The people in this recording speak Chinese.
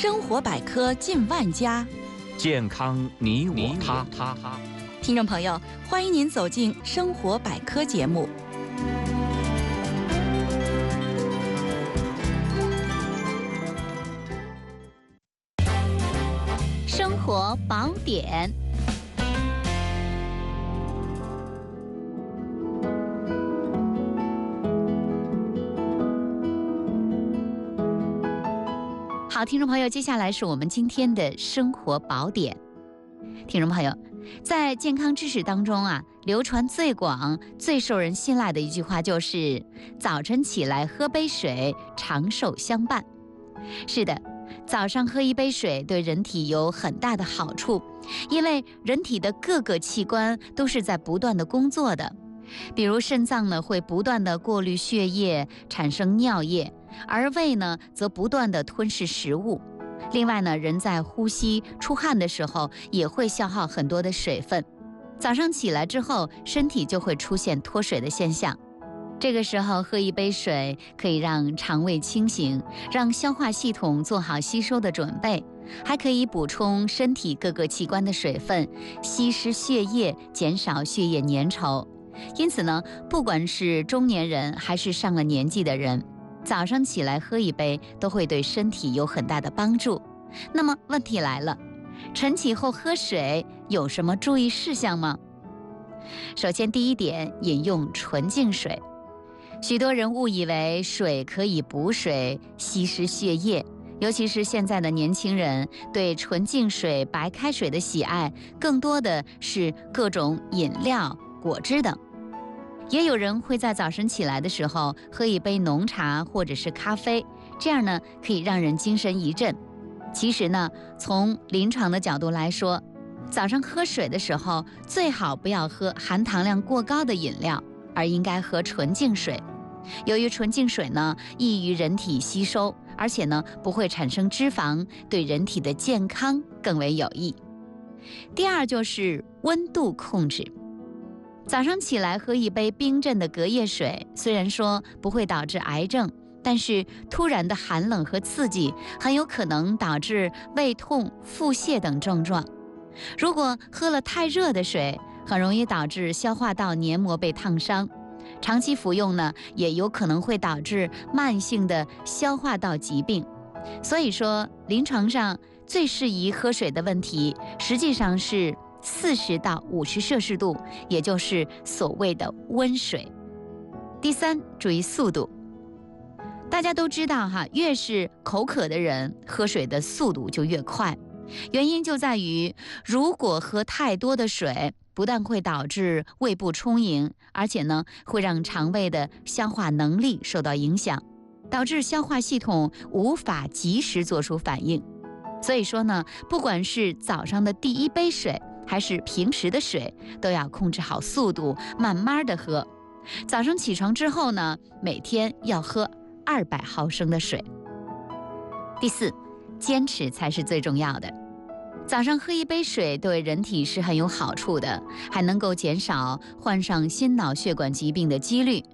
生活百科近万家， 健康你我他。 听众朋友，欢迎您走进生活百科节目。 生活宝典。好，听众朋友，接下来是我们今天的生活宝典。听众朋友，在健康知识当中流传最广、最受人信赖的一句话就是“早晨起来喝杯水，长寿相伴”。是的，早上喝一杯水对人体有很大的好处，因为人体的各个器官都是在不断的工作的。比如肾脏呢，会不断的过滤血液，产生尿液，而胃呢，则不断的吞噬食物。另外呢，人在呼吸、出汗的时候，也会消耗很多的水分。早上起来之后，身体就会出现脱水的现象。这个时候喝一杯水，可以让肠胃清醒，让消化系统做好吸收的准备，还可以补充身体各个器官的水分，稀释血液，减少血液粘稠。因此呢，不管是中年人还是上了年纪的人，早上起来喝一杯都会对身体有很大的帮助。那么问题来了，晨起后喝水有什么注意事项吗？首先第一点，饮用纯净水。许多人误以为水可以补水、稀释血液，尤其是现在的年轻人对纯净水、白开水的喜爱，更多的是各种饮料、果汁等。也有人会在早晨起来的时候喝一杯浓茶或者是咖啡，这样呢可以让人精神一振。其实呢，从临床的角度来说，早上喝水的时候最好不要喝含糖量过高的饮料，而应该喝纯净水。由于纯净水呢易于人体吸收，而且呢不会产生脂肪，对人体的健康更为有益。第二就是温度控制。早上起来喝一杯冰镇的隔夜水，虽然说不会导致癌症，但是突然的寒冷和刺激很有可能导致胃痛、腹泻等症状。如果喝了太热的水，很容易导致消化道黏膜被烫伤。长期服用呢，也有可能会导致慢性的消化道疾病。所以说，临床上最适宜喝水的问题，实际上是40到50摄氏度，也就是所谓的温水。第三，注意速度。大家都知道越是口渴的人，喝水的速度就越快。原因就在于，如果喝太多的水，不但会导致胃部充盈，而且呢，会让肠胃的消化能力受到影响，导致消化系统无法及时做出反应。所以说呢，不管是早上的第一杯水，还是平时的水，都要控制好速度，慢慢的喝。早上起床之后呢，每天要喝200毫升的水。第四，坚持才是最重要的。早上喝一杯水对人体是很有好处的，还能够减少患上心脑血管疾病的几率。